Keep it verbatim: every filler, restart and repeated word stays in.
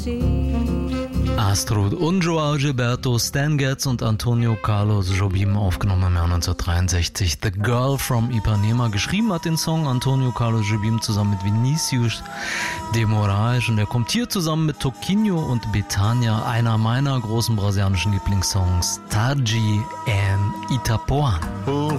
Astrud und Joao Gilberto, Stan Getz und Antonio Carlos Jobim aufgenommen im Jahr neunzehnhundertdreiundsechzig. The Girl from Ipanema. Geschrieben hat den Song Antonio Carlos Jobim zusammen mit Vinicius de Moraes und er kommt hier zusammen mit Toquinho und Betania, einer meiner großen brasilianischen Lieblingssongs, Tarde em Itapuã. Por